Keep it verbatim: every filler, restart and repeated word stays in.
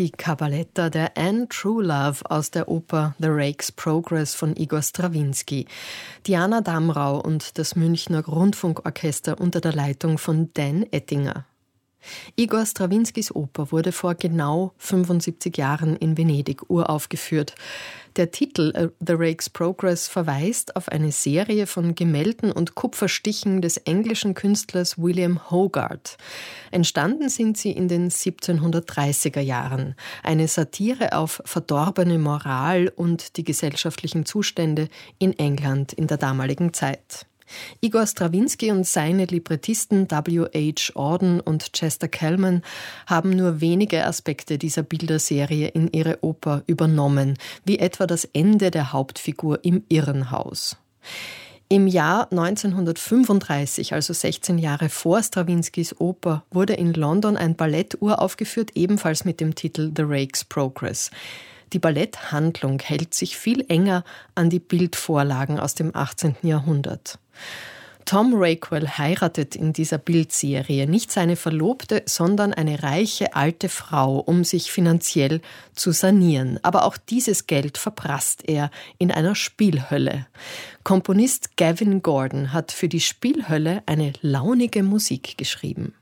die Cabaletta der Anne True Love aus der Oper The Rake's Progress von Igor Strawinski. Diana Damrau und das Münchner Rundfunkorchester unter der Leitung von Dan Ettinger. Igor Strawinskys Oper wurde vor genau fünfundsiebzig Jahren in Venedig uraufgeführt. Der Titel The Rake's Progress verweist auf eine Serie von Gemälden und Kupferstichen des englischen Künstlers William Hogarth. Entstanden sind sie in den siebzehnhundertdreißiger Jahren. Eine Satire auf verdorbene Moral und die gesellschaftlichen Zustände in England in der damaligen Zeit. Igor Strawinski und seine Librettisten W H Auden und Chester Kallman haben nur wenige Aspekte dieser Bilderserie in ihre Oper übernommen, wie etwa das Ende der Hauptfigur im Irrenhaus. Im Jahr neunzehnhundertfünfunddreißig, also sechzehn Jahre vor Strawinskys Oper, wurde in London ein Ballett uraufgeführt, ebenfalls mit dem Titel The Rake's Progress. Die Balletthandlung hält sich viel enger an die Bildvorlagen aus dem achtzehnten Jahrhundert. Tom Rakewell heiratet in dieser Bildserie nicht seine Verlobte, sondern eine reiche alte Frau, um sich finanziell zu sanieren. Aber auch dieses Geld verprasst er in einer Spielhölle. Komponist Gavin Gordon hat für die Spielhölle eine launige Musik geschrieben.